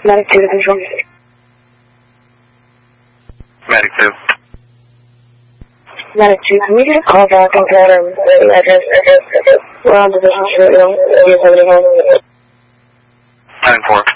Medic 2 to control. Medic 2. Medic 2, can we get a call back on water the address? We're on division street, 9-4.